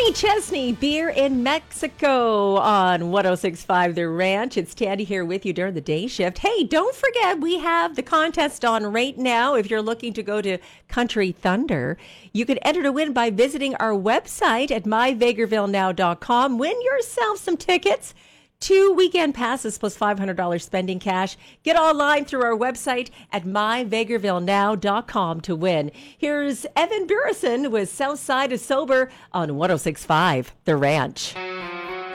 Kenny Chesney, Beer in Mexico on 106.5 The Ranch. It's Tandy here with you during the day shift. Hey, don't forget we have the contest on right now. If you're looking to go to Country Thunder, you can enter to win by visiting our website at myvegrevillenow.com. Win yourself some tickets. 2 weekend passes plus $500 spending cash. Get online through our website at myvegrevillenow.com to win. Here's Evan Burrison with Southside of Sober on 106.5 The Ranch.